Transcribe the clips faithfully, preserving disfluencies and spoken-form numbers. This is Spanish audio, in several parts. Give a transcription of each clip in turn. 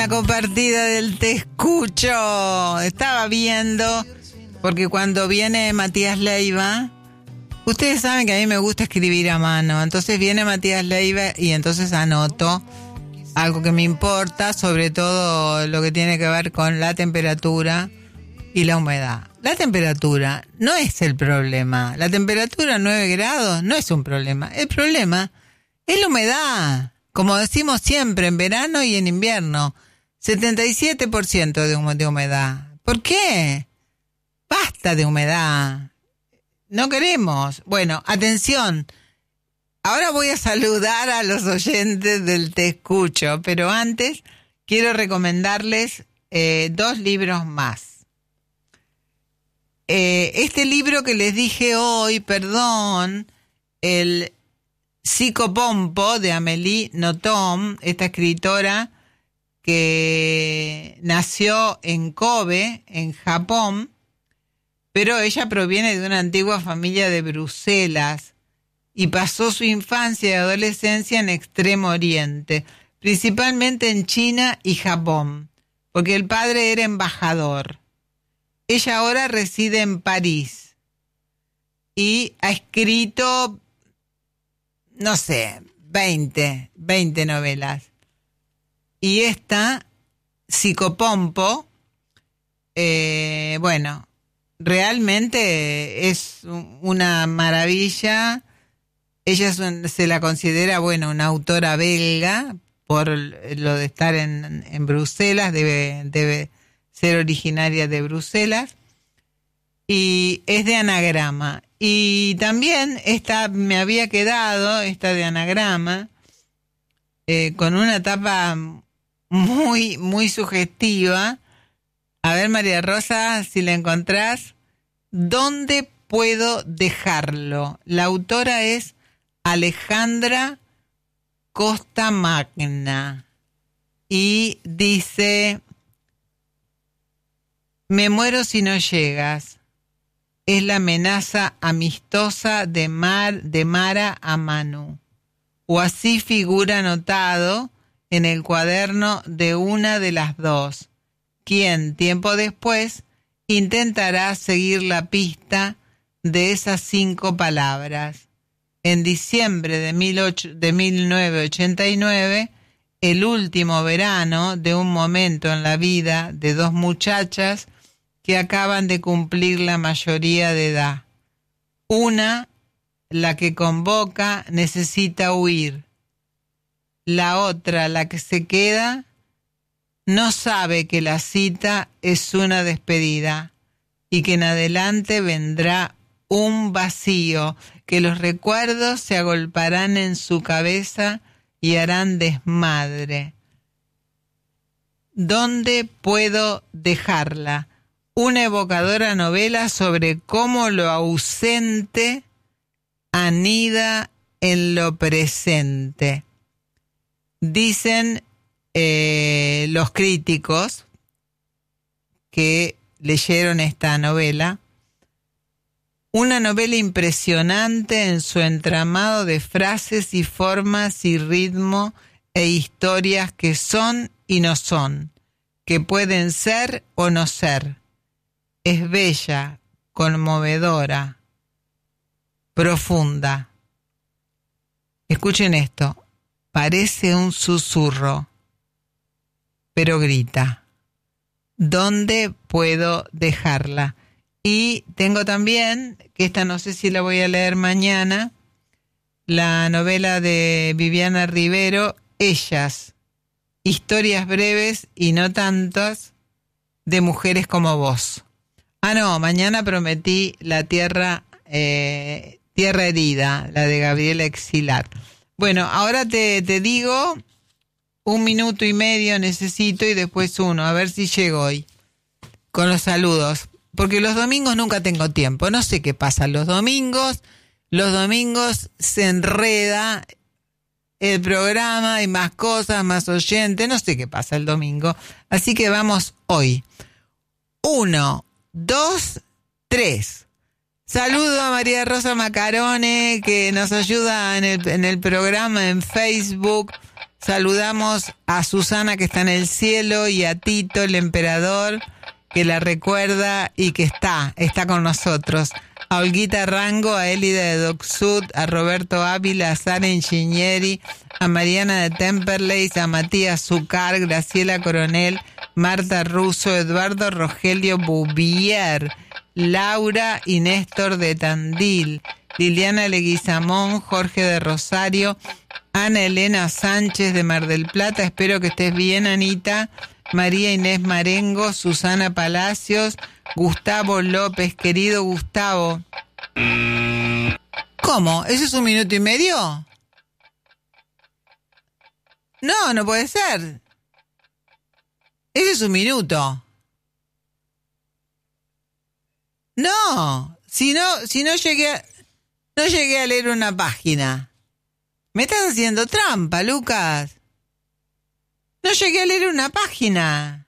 La compartida del Te Escucho. Estaba viendo, porque cuando viene Matías Leiva, ustedes saben que a mí me gusta escribir a mano, entonces viene Matías Leiva y entonces anoto algo que me importa, sobre todo lo que tiene que ver con la temperatura y la humedad. La temperatura no es el problema. La temperatura nueve grados no es un problema. El problema es la humedad. Como decimos siempre, en verano y en invierno, setenta y siete por ciento de, hum- de humedad. ¿Por qué? Basta de humedad. No queremos. Bueno, atención. Ahora voy a saludar a los oyentes del Te Escucho, pero antes quiero recomendarles eh, dos libros más. Eh, este libro que les dije hoy, perdón, el Psicopompo de Amélie Nothomb, esta escritora que nació en Kobe, en Japón, pero ella proviene de una antigua familia de Bruselas y pasó su infancia y adolescencia en Extremo Oriente, principalmente en China y Japón, porque el padre era embajador. Ella ahora reside en París y ha escrito, no sé, veinte, veinte novelas. Y esta, Psicopompo, eh, bueno, realmente es una maravilla. Ella es un, se la considera, bueno, una autora belga, por lo de estar en, en Bruselas, debe, debe ser originaria de Bruselas, y es de anagrama. Y también esta me había quedado, esta de anagrama, eh, con una tapa muy, muy sugestiva. A ver, María Rosa, si la encontrás. ¿Dónde puedo dejarlo? La autora es Alejandra Costa Magna y dice: me muero si no llegas. Es la amenaza amistosa de, Mar, de Mara a Manu. O así figura anotado en el cuaderno de una de las dos, quien, tiempo después, intentará seguir la pista de esas cinco palabras. En diciembre de, mil novecientos ochenta y nueve, el último verano de un momento en la vida de dos muchachas que acaban de cumplir la mayoría de edad. Una, la que convoca, necesita huir. La otra, la que se queda, no sabe que la cita es una despedida y que en adelante vendrá un vacío, que los recuerdos se agolparán en su cabeza y harán desmadre. ¿Dónde puedo dejarla? Una evocadora novela sobre cómo lo ausente anida en lo presente. Dicen eh, los críticos que leyeron esta novela, una novela impresionante en su entramado de frases y formas y ritmo e historias que son y no son, que pueden ser o no ser. Es bella, conmovedora, profunda. Escuchen esto. Parece un susurro, pero grita. ¿Dónde puedo dejarla? Y tengo también, que esta no sé si la voy a leer mañana, la novela de Viviana Rivero, Ellas, historias breves y no tantas de mujeres como vos. Ah, no, mañana prometí La Tierra, eh, Tierra Herida, la de Gabriela Exilar. Bueno, ahora te, te digo, un minuto y medio necesito y después uno, a ver si llego hoy con los saludos. Porque los domingos nunca tengo tiempo, no sé qué pasa los domingos, los domingos se enreda el programa, hay más cosas, más oyentes, no sé qué pasa el domingo. Así que vamos hoy. Uno, dos, tres. Saludo a María Rosa Macarone, que nos ayuda en el, en el programa en Facebook. Saludamos a Susana que está en el cielo y a Tito, el emperador, que la recuerda y que está, está con nosotros. A Olguita Rango, a Elida de Docsud, a Roberto Ávila, a Sara Ingenieri, a Mariana de Temperley, a Matías Zucar, Graciela Coronel, Marta Russo, Eduardo Rogelio Bouvier, Laura y Néstor de Tandil, Liliana Leguizamón, Jorge de Rosario, Ana Elena Sánchez de Mar del Plata, espero que estés bien, Anita, María Inés Marengo, Susana Palacios, Gustavo López, querido Gustavo. ¿Cómo? ¿Eso es un minuto y medio? No, no puede ser. Ese es un minuto. No, si no, si no llegué a, no llegué a leer una página. Me estás haciendo trampa, Lucas. No llegué a leer una página.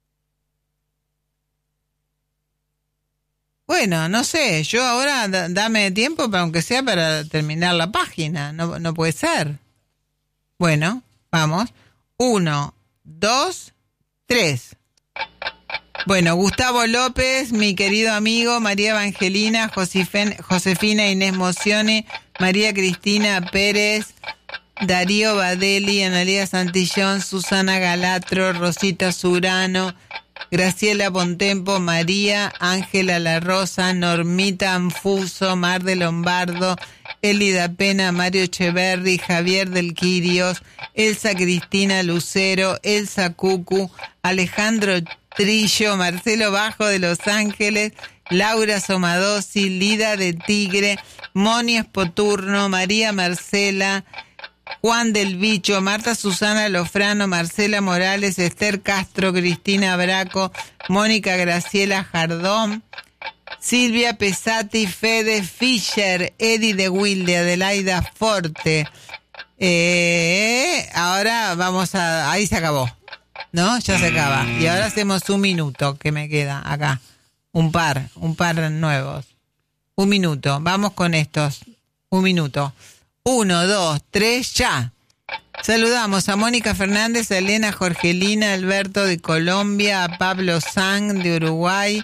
Bueno, no sé, yo ahora d- dame tiempo, para, aunque sea para terminar la página. No, no puede ser. Bueno, vamos. Uno, dos, tres. Bueno, Gustavo López, mi querido amigo, María Evangelina, Josifen, Josefina Inés Mocione, María Cristina Pérez, Darío Badeli, Analia Santillón, Susana Galatro, Rosita Surano, Graciela Bontempo, María Ángela La Rosa, Normita Anfuso, Mar de Lombardo, Elida Pena, Mario Echeverri, Javier del Quirios, Elsa Cristina Lucero, Elsa Cucu, Alejandro Trillo, Marcelo Bajo de Los Ángeles, Laura Somadosi, Lida de Tigre, Moni Espoturno, María Marcela, Juan del Bicho, Marta Susana Lofrano, Marcela Morales, Esther Castro, Cristina Braco, Mónica Graciela Jardón, Silvia Pesati, Fede Fischer, Eddie de Wilde, Adelaida Forte. Eh, ahora vamos a... Ahí se acabó, ¿no? Ya se acaba. Y ahora hacemos un minuto que me queda acá. Un par, un par nuevos. Un minuto. Vamos con estos. Un minuto. Uno, dos, tres, ya. Saludamos a Mónica Fernández, a Elena Jorgelina, Alberto de Colombia, a Pablo Sang de Uruguay,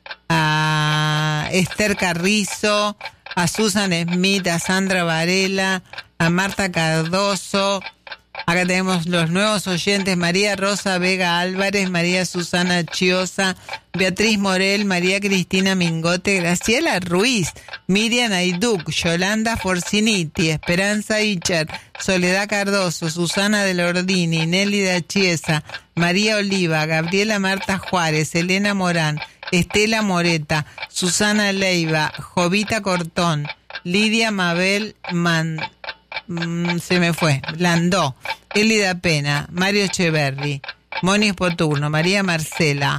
a Esther Carrizo, a Susan Smith, a Sandra Varela, a Marta Cardoso. Acá tenemos los nuevos oyentes: María Rosa Vega Álvarez, María Susana Chiosa, Beatriz Morel, María Cristina Mingote, Graciela Ruiz, Miriam Ayduk, Yolanda Forciniti, Esperanza Icher, Soledad Cardoso, Susana del Ordini, Nelly de Chiesa, María Oliva, Gabriela Marta Juárez, Elena Morán, Estela Moreta, Susana Leiva, Jovita Cortón, Lidia Mabel Man... se me fue, Landó, Elida Pena, Mario Echeverri, Moni Espoturno, María Marcela.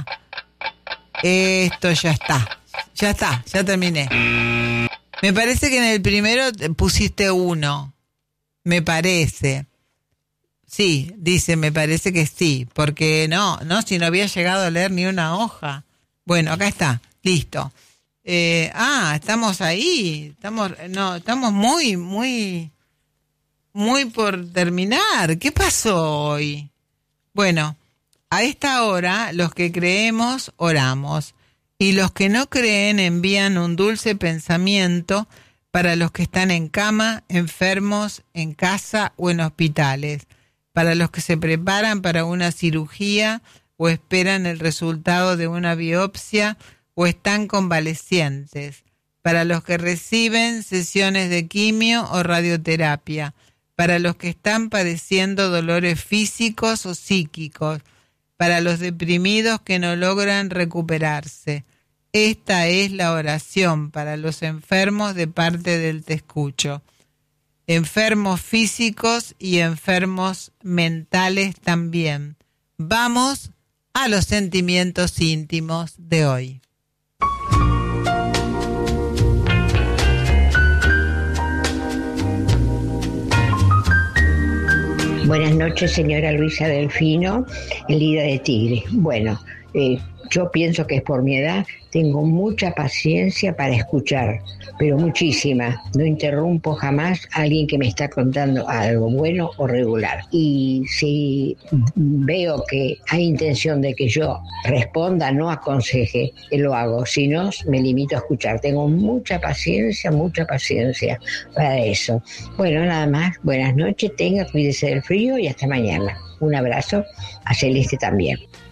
Esto ya está, ya está, ya terminé. Me parece que en el primero pusiste uno, me parece. Sí, dice, me parece que sí, porque no, no, si no había llegado a leer ni una hoja. Bueno, acá está, listo. Eh, ah, estamos ahí, estamos, no, estamos muy, muy... Muy por terminar. ¿Qué pasó hoy? Bueno, a esta hora los que creemos oramos y los que no creen envían un dulce pensamiento para los que están en cama, enfermos, en casa o en hospitales, para los que se preparan para una cirugía o esperan el resultado de una biopsia o están convalecientes, para los que reciben sesiones de quimio o radioterapia, para los que están padeciendo dolores físicos o psíquicos, para los deprimidos que no logran recuperarse. Esta es la oración para los enfermos de parte del Te Escucho. Enfermos físicos y enfermos mentales también. Vamos a los sentimientos íntimos de hoy. Buenas noches, señora Luisa Delfino, Elida de Tigre. Bueno, Eh, yo pienso que es por mi edad, tengo mucha paciencia para escuchar, pero muchísima. No interrumpo jamás a alguien que me está contando algo bueno o regular. Y si veo que hay intención de que yo responda, no aconseje, lo hago. Si no, me limito a escuchar. Tengo mucha paciencia, mucha paciencia para eso. Bueno, nada más. Buenas noches, tenga, cuídese del frío y hasta mañana. Un abrazo a Celeste también.